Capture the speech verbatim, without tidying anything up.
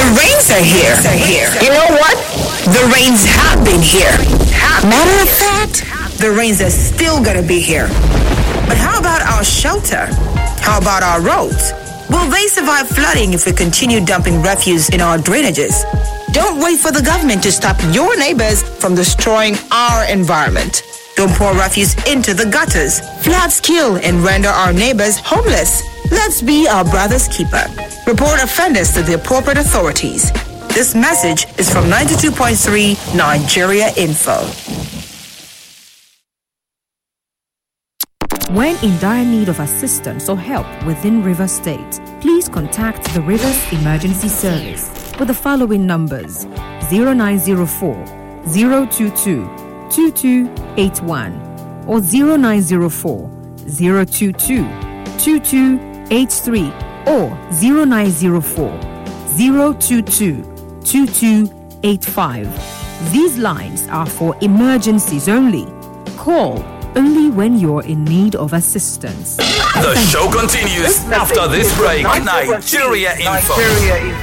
rains are here. You know what? The rains have been here. Matter of fact, the rains are still gonna be here. But how about our shelter? How about our roads? Will they survive flooding if we continue dumping refuse in our drainages? Don't wait for the government to stop your neighbors from destroying our environment. Don't pour refuse into the gutters. Floods kill and render our neighbors homeless. Let's be our brother's keeper. Report offenders to the appropriate authorities. This message is from ninety-two point three Nigeria Info. When in dire need of assistance or help within Rivers State, please contact the Rivers Emergency Service with the following numbers: zero nine zero four, zero two two, two two eight one or zero nine zero four, zero two two, two two eight three or zero nine zero four, zero two two, two two eight five. These lines are for emergencies only. Call only when you're in need of assistance. The show continues after this break. Nigeria Info.